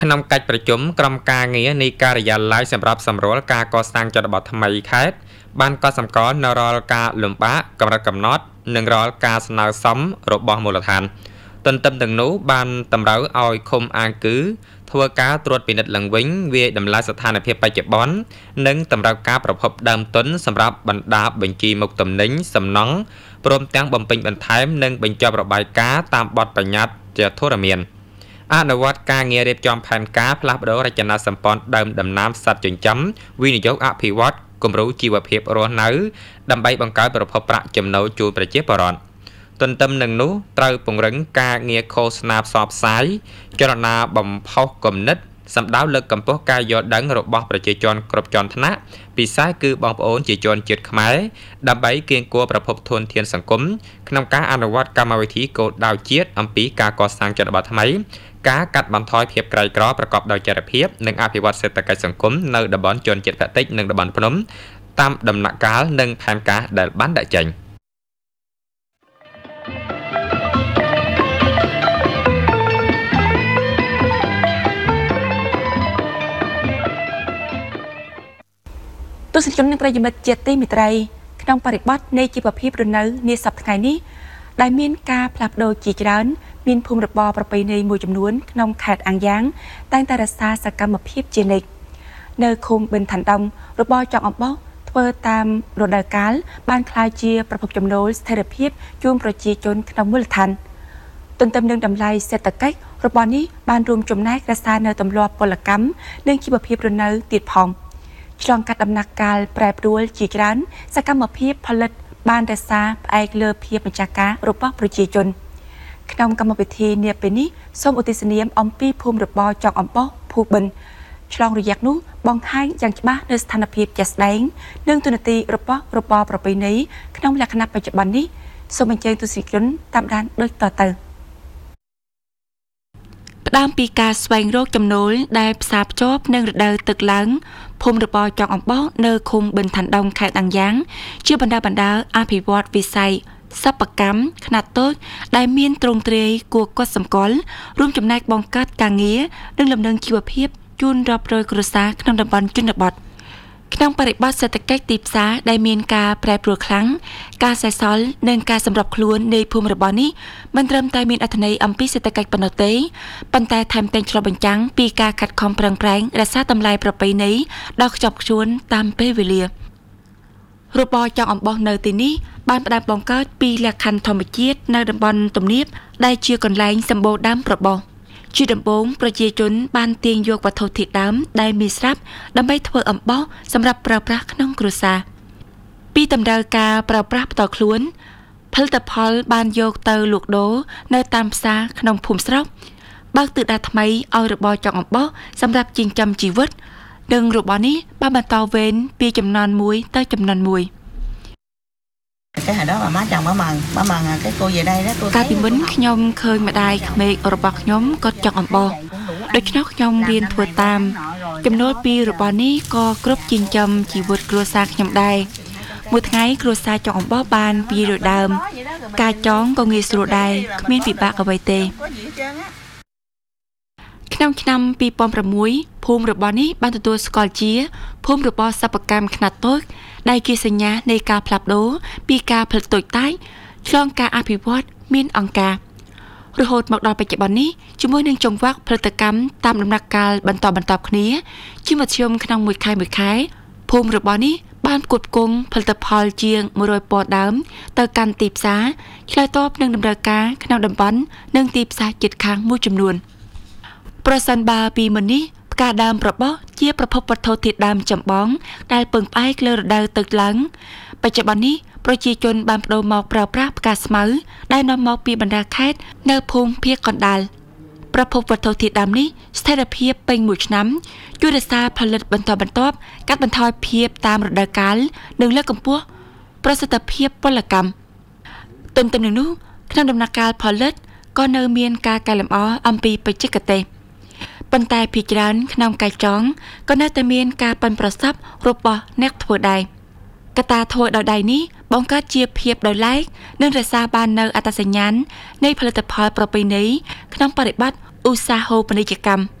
ក្នុងកិច្ចប្រជុំក្រុមការងារនៃការិយាល័យសម្រាប់សម្រួលការកសាងចលបទថ្មីខេត្តបានកត់សម្គាល់នៅរាល់ការលំបាកកម្រិតកំណត់និងរាល់ការស្នើសុំរបស់មូលដ្ឋានទន្ទឹមទាំងនោះបានតម្រូវឲ្យឃុំអាងគឺធ្វើការត្រួតពិនិត្យឡើងវិញវាតម្លៃស្ថានភាពបច្ចុប្បន្ននិងតម្រូវការប្រភពដើមទុនសម្រាប់បណ្ដាបញ្ជីមុខទំនិញសំណង់ព្រមទាំងបំពេញបន្ថែមនិងបញ្ចប់របាយការណ៍តាមបទបញ្ញត្តិធរមានអនុវត្តការងាររៀបចំផែនការផ្លាស់ប្តូររចនាសម្ព័ន្ធដើមដំណាំសត្វចិញ្ចឹមវិនិយោគអភិវឌ្ឍគំរូជីវភាពរស់នៅដើម្បីបង្កើតប្រភពប្រាក់ចំណូលជូនប្រជាពលរដ្ឋទន្ទឹមនឹងនោះត្រូវពង្រឹងការងារឃោសនាផ្សព្វផ្សាយចលនាបំផុសគំនិតសម្ដៅលើកកម្ពស់ការយល់ដឹងរបស់ប្រជាជនគ្រប់ជាន់ថ្នាក់ពិសេសគឺបងប្អូនជាជនជាតិខ្មែរដើម្បីគៀងគួរប្រភពធនធានសង្គមក្នុងការអនុវត្តកម្មវិធីគោលដៅជាតិអំពីការកសាងចលនាថ្មីការកាត់បន្ថយភាពក្រីក្រប្រកបដោយចីរភាពនិងអភិវឌ្ឍសេដ្ឋកិច្ចសង្គមនៅតំបន់ជនជាតិភាគតិចនិងតំបន់ភ្នំតាមដំណាក់កាលនិងផែនការដែលបានដាក់ចេញទស្សនិកជននិងប្រិយមិត្តជាទីមេត្រីក្នុងបរិបទនៃជីវភាពរស់នៅនាសប្តាហ៍នេះដែលមានការផ្លាស់ប្ដូរជាច្រើនមានភូមិរបរប្រពៃណីមួយចំនួនក្នុងខេត្តអាំងយ៉ាងតែងតែរក្សាសកម្មភាពជានិច្ចនៅឃុំបិនឋានដុងរបរចង់អំបោះធ្វើតាមរដូវកាលបានក្លាយជាប្រភពចំណូលស្ថិរភាពជូនប្រជាជនក្នុងមូលដ្ឋានទន្ទឹមនឹងតម្លៃសេដ្ឋកិច្ចរបស់នេះបានរួមចំណែករក្សានៅទម្លាប់ពលកម្មនិងជីវភាពរស់នៅទៀតផងឆ្លងកាត់ដំណាក់កាលប្រែប្រួលជាច្រើនសកម្មភាពផលិតបានរក្សាផ្អែកលើភាពម្ចាស់ការរបស់ប្រជាជនក្នុងកម្មវិធីនាពេលនេះសូមឧទ្ទិសនាមអំពីភូមិរបរចង់អំបោះភូបិនឆ្លងរយៈនោះបង្ហាញយ៉ាងច្បាស់នៅស្ថានភាពជាក់ស្ដែងនិងទូនាទីរបស់របរប្រពៃណីក្នុងលក្ខណៈបច្ចុប្បន្ននេះសូមអញ្ជើញទស្សនិកជនតាមដានដូចតទៅផ្ដើមពីការស្វែងរកចំណូលដែលផ្សារភ្ជាប់នឹងរដូវទឹកឡើងភូមិរបរចង់អំបោះនៅឃុំបិនឋានដុងខេត្តអាំងយ៉ាងជាបណ្ដាអភិវឌ្ឍវិស័យសិប្បកម្មខ្នាតតូចដែលមានទ្រង់ទ្រាយគួរកត់សម្គាល់រួមចំណែកបង្កើតការងារនិងលំនឹងជីវភាពជូនរាប់រយគ្រួសារក្នុងតំបន់ជនបទក្នុងបរិបទសេដ្ឋកិច្ចទីផ្សារដែលមានការប្រែប្រួលខ្លាំងការសេសសល់និងការសម្របខ្លួននៃភូមិរបរនេះមិនត្រឹមតែមានអត្ថន័យអំពីសេដ្ឋកិច្ចប៉ុណ្ណោះទេប៉ុន្តែថែមទាំងឆ្លុះបញ្ចាំងពីការខិតខំប្រឹងប្រែងរក្សាតម្លៃប្រពៃណីដ៏ខ្ជាប់ខ្ជួនតាមពេលវេលារបរចង់អំបោះនៅទីនេះបានផ្ដើមបង្កើតពីលក្ខខណ្ឌធម្មជាតិនៅតំបន់ទំនាបដែលជាកន្លែងសម្បូរដើមប្របោះជាដំបូងប្រជាជនបានទាញយកវត្ថុធាតុដើមដែលមានស្រាប់ដើម្បីធ្វើអំបោះសម្រាប់ប្រើប្រាស់ក្នុងគ្រួសារពីតម្រូវការប្រើប្រាស់ផ្ទាល់ខ្លួនផលិតផលបានយកទៅលក់ដូរនៅតាមផ្សារក្នុងភូមិស្រុកបើកទិសដៅថ្មីឲ្យរបរចង់អំបោះសម្រាប់ចិញ្ចឹមជីវិតនិងរបរនេះបានបន្តវេនពីចំនួនមួយទៅចំនួនមួយ cái hồi đó mà má chồng bà mần cái cô về đây đó cô កាលពីមុនខ្ញុំឃើញម្ដាយក្មេករបស់ខ្ញុំក៏ចង់អំបោះដូច្នោះខ្ញុំរៀនធ្វើតាមចំណូលពីរបស់នេះក៏គ្រប់ចិញ្ចឹមជីវិតគ្រួសារខ្ញុំដែរមួយថ្ងៃគ្រួសារចង់អំបោះបាន200ដើមការចងក៏ងាយស្រួលដែរគ្មានពិបាកអ្វីទេក្នុងឆ្នាំ2006ភូមិរបស់នេះបានទទួលស្គាល់ជាភូមិរបរសិប្បកម្មខ្នាតតូចដែលជាសញ្ញានៃការផ្លាស់ប្ដូរពីការផលិតតូចតាចឆ្លងការអភិវឌ្ឍមានអង្គការរហូតមកដល់បច្ចុប្បន្ននេះជាមួយនឹងចង្វាក់ផលិតកម្មតាមដំណាក់កាលបន្តគ្នាជាមធ្យមក្នុងមួយខែភូមិរបស់នេះបានផ្គត់ផ្គង់ផលិតផលជាង100ពណ៌ដើមទៅកាន់ទីផ្សារឆ្លើយតបនឹងតម្រូវការក្នុងតំបន់និងទីផ្សារជិតខាងមួយចំនួនប្រសិនបើពីមុននេះផ្កាដើមរបស់ជាប្រភពវត្ថុធាតុដើមចម្បងដែលពឹងផ្អែកលើរដូវទឹកឡើងបច្ចុប្បន្ននេះប្រជាជនបានប្តូរមកប្រើប្រាស់ផ្កាស្មៅដែលនាំមកពីបណ្ដាខេត្តនៅភូមិភាគកណ្ដាលប្រភពវត្ថុធាតុដើមនេះស្ថិរភាពពេញមួយឆ្នាំជួយរក្សាផលិតបន្តកាត់បន្ថយភាពតាមរដូវកាលនិងលើកកម្ពស់ប្រសិទ្ធភាពពលកម្មទន្ទឹមនឹងនោះក្នុងដំណាក់កាលផលិតក៏នៅមានការកែលម្អអំពីបច្ចេកទេសប៉ុន្តែភាគច្រើនក្នុងកាយចងក៏នៅតែមានការប៉ិនប្រសប់របស់អ្នកធ្វើដែរកត្តាធ្វើដោយដៃនេះបង្កើតជាភាពដោយឡែកនិងរក្សាបាននូវអត្តសញ្ញាណនៃផលិតផលប្រពៃណីក្នុងបរិបទឧស្សាហូបនីយកម្ម